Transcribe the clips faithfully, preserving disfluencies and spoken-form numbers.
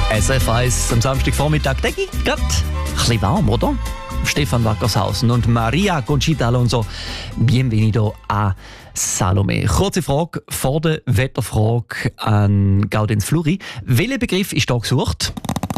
S R F eins am Samstagvormittag, denke ich, gerade ein bisschen warm, oder? Stefan Wackershausen und Maria Conchita Alonso, bienvenido a Salome. Kurze Frage vor der Wetterfrage an Gaudenz Fluri. Welcher Begriff ist hier gesucht?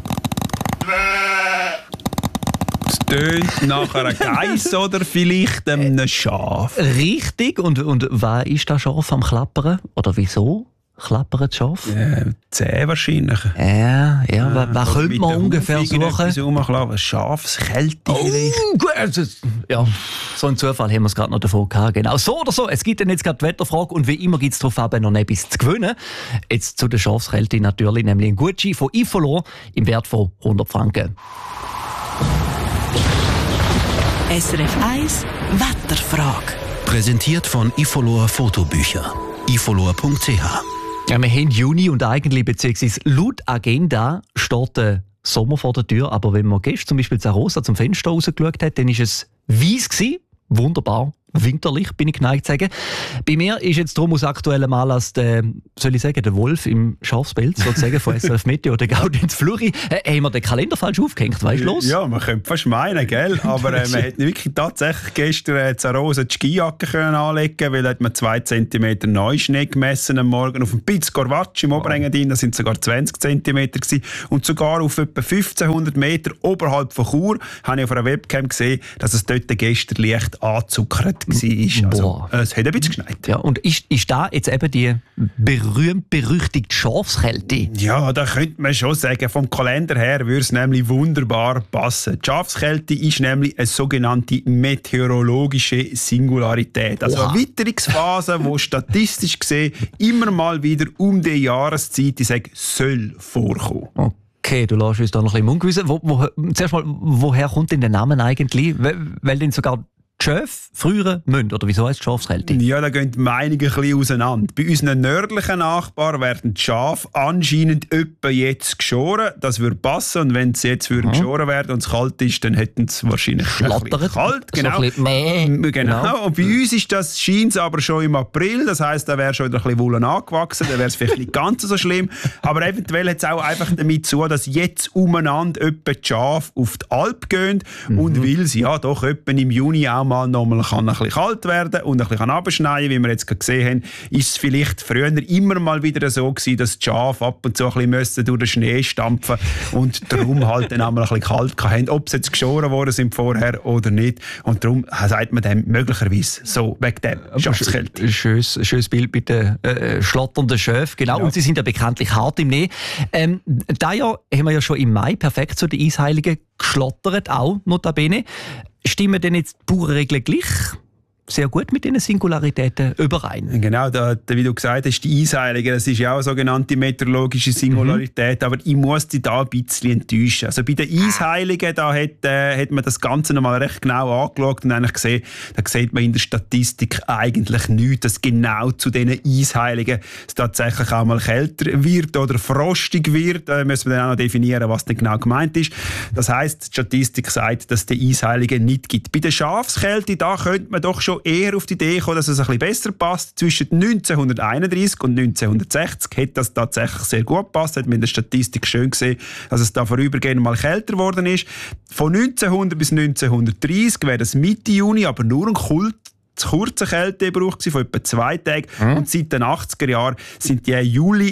Es tönt nach einer Geiss oder vielleicht einem Schaf. Richtig. Und, und was ist das Schaf am Klappern? Oder wieso klappert das Schaf? Äh, Zäh wahrscheinlich. Ja, ja. Was, was könnte man ungefähr suchen? Ein Schafskälte vielleicht. Oh, gut. Also, ja, so einen Zufall haben wir es gerade noch davon gehabt. Genau. So oder so, es gibt dann jetzt gerade die Wetterfrage und wie immer gibt es darauf aber noch etwas zu gewinnen. Jetzt zu der Schafskälte natürlich, nämlich ein Gutschein von Ifolo im Wert von hundert Franken. S R F eins Wetterfrage. Präsentiert von Ifolo Fotobücher. ifolo punkt c h. Ja, wir haben Juni und eigentlich, beziehungsweise laut Agenda, steht der Sommer vor der Tür. Aber wenn man gestern zum Beispiel zu Rosa zum Fenster rausgeschaut hat, dann war es weiss gewesen. Wunderbar. Winterlich, bin ich geneigt zu sagen. Bei mir ist jetzt darum aus aktuellem Anlass der, soll ich sagen, der Wolf im Schafspelz, sozusagen von S R F Meteo, der Gaudenz Fluri. Äh, haben wir den Kalender falsch aufgehängt, weißt du los? Ja, man könnte fast meinen, gell? Aber äh, man hätte wirklich tatsächlich gestern äh, zu Rosa die Skijacke können anlegen, weil hat man zwei Zentimeter Neuschnee gemessen am Morgen auf dem Piz Corvacci im Oberengadin, das sind sogar zwanzig Zentimeter gewesen. Und sogar auf etwa fünfzehnhundert Meter oberhalb von Chur habe ich auf einer Webcam gesehen, dass es dort gestern leicht anzuckert war. Also, es hat ein bisschen geschneit. Ja, und ist, ist da jetzt eben die berühmt-berüchtigte Schafskälte? Ja, da könnte man schon sagen, vom Kalender her würde es nämlich wunderbar passen. Die Schafskälte ist nämlich eine sogenannte meteorologische Singularität. Also Oha. eine Witterungsphase, die statistisch gesehen immer mal wieder um die Jahreszeit, ich sage, soll vorkommen. Okay, du lässt uns da noch ein bisschen ungewissen. Wo, wo, zuerst mal, woher kommt denn der Name eigentlich? Weil, weil denn sogar die Schöfe früher müssen, oder wieso heisst Schafskälte? Ja, da gehen die Meinungen ein bisschen auseinander. Bei unseren nördlichen Nachbarn werden die Schafe anscheinend etwa jetzt geschoren. Das würde passen. Und wenn sie jetzt würden geschoren werden und es kalt ist, dann hätten sie wahrscheinlich Schlattert. kalt. Genau. So ein bisschen mäh. Genau. Genau. Und bei uns ist das, scheint es aber schon im April. Das heisst, da wäre schon wieder ein bisschen Wolle angewachsen. Da wäre es vielleicht nicht ganz so schlimm. Aber eventuell hat es auch einfach damit zu, dass jetzt umeinander etwa die Schafe auf die Alp gehen. Mhm. Und weil es ja doch etwa im Juni auch mal noch mal kann ein bisschen kalt werden und ein bisschen abschneien, wie wir jetzt gesehen haben, ist es vielleicht früher immer mal wieder so gewesen, dass die Schafe ab und zu ein bisschen durch den Schnee stampfen und darum halt dann einmal ein bisschen kalt hatten, ob sie jetzt geschoren worden sind vorher oder nicht. Und darum sagt man dem möglicherweise so, wegen dem Schafskälte. Ein schönes, schönes Bild mit den äh, schlotternden Schöfen, genau. Ja. Und sie sind ja bekanntlich hart im Schnee. Ähm, da Jahr haben wir ja schon im Mai perfekt zu den Eisheiligen geschlottert, auch notabene. Stimmen denn jetzt die Bauernregeln gleich sehr gut mit diesen Singularitäten überein? Genau, da, wie du gesagt hast, die Eisheiligen, das ist ja auch eine sogenannte meteorologische Singularität, mhm. aber ich muss dich da ein bisschen enttäuschen. Also bei den Eisheiligen, da hat, äh, hat man das Ganze nochmal recht genau angeschaut und eigentlich gesehen, da sieht man in der Statistik eigentlich nichts, dass genau zu diesen Eisheiligen es tatsächlich auch mal kälter wird oder frostig wird. Da müssen wir dann auch noch definieren, was denn genau gemeint ist. Das heisst, die Statistik sagt, dass es die Eisheiligen nicht gibt. Bei der Schafskälte, da könnte man doch schon eher auf die Idee kommen, dass es ein bisschen besser passt. Zwischen neunzehnhunderteinunddreissig und neunzehnhundertsechzig hat das tatsächlich sehr gut gepasst. Hat man in der Statistik schön gesehen, dass es da vorübergehend mal kälter geworden ist. Von neunzehnhundert bis neunzehnhundertdreissig wäre das Mitte Juni, aber nur ein Kult kurzer Kälteeinbruch von etwa zwei Tagen. Mhm. Und seit den achtziger Jahren sind die Juli,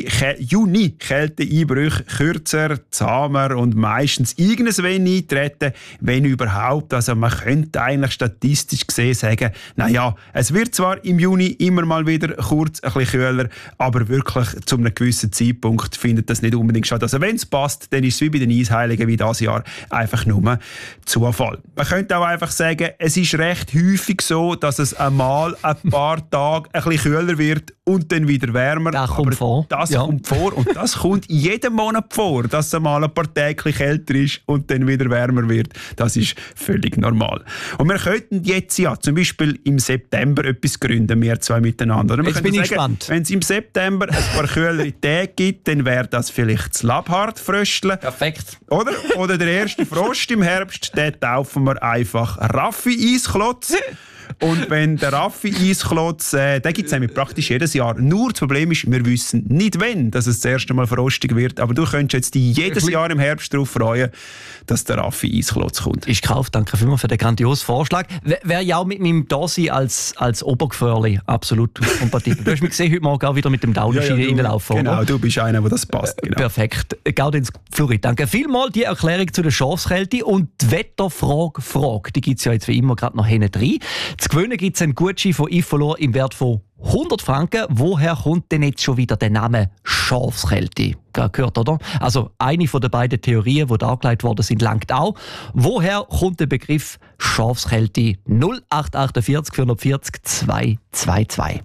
Juni-Kälteeinbrüche kürzer, zahmer und meistens irgendwas eintreten, wenn überhaupt. Also man könnte eigentlich statistisch gesehen sagen, naja, es wird zwar im Juni immer mal wieder kurz ein bisschen kühler, aber wirklich zu einem gewissen Zeitpunkt findet das nicht unbedingt statt. Also wenn es passt, dann ist es wie bei den Eisheiligen wie dieses Jahr einfach nur Zufall. Man könnte auch einfach sagen, es ist recht häufig so, dass es einmal ein paar Tage ein bisschen kühler wird und dann wieder wärmer. Das kommt vor. Das ja. kommt vor und das kommt jeden Monat vor, dass es einmal ein paar Tage kälter ist und dann wieder wärmer wird. Das ist völlig normal. Und wir könnten jetzt ja zum Beispiel im September etwas gründen, wir zwei miteinander. Jetzt bin ich sagen, gespannt. Wenn es im September ein paar kühlere Tage gibt, dann wäre das vielleicht das Labhart-Frösteln. Perfekt. Oder? Oder der erste Frost im Herbst, den taufen wir einfach Raffi-Eisklotz. Und wenn der Raffi-Eisklotz, äh, den gibt es nämlich praktisch jedes Jahr. Nur das Problem ist, wir wissen nicht wann, dass es das erste Mal frostig wird. Aber du könntest jetzt dich jedes Jahr im Herbst darauf freuen, dass der Raffi-Eisklotz kommt. Ist gekauft, danke vielmals für den grandiosen Vorschlag. Wäre ja auch mit meinem Dasein als, als Obergefährli absolut kompatibel. Du hast mich gesehen, heute Morgen auch wieder mit dem Downski ja, ja, reinlaufen. Genau, oder? du bist einer, der das passt. Genau. Perfekt. Gaudenz Fluri, danke vielmals. Die Erklärung zu der Schafskälte und die Wetterfrage, Frage, die gibt es ja jetzt wie immer gerade noch hinten drin. Zu gewinnen gibt es einen Gutschein von Ifolor im Wert von hundert Franken. Woher kommt denn jetzt schon wieder der Name Schafskälte? Gehört, oder? Also eine von den beiden Theorien, die dargelegt worden sind, langt auch. Woher kommt der Begriff Schafskälte? null acht achtundvierzig vierhundertvierzig zweihundertzweiundzwanzig.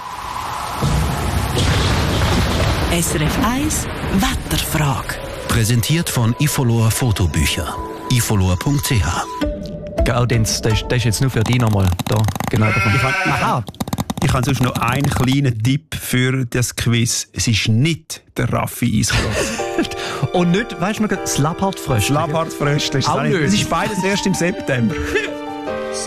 S R F eins Wetterfrage. Präsentiert von Ifolor Fotobücher. ifolor punkt c h. Gaudenz, das, das ist jetzt nur für dich nochmal. Da, genau. Da Ich habe Aha. ich habe sonst noch einen kleinen Tipp für das Quiz. Es ist nicht der Raffi-Eisklotz. Und nicht, weißt du noch, das Lapphartfröschli. Schlabhartfröschli ist es Auch auch nicht. nicht. Es ist beides erst im September.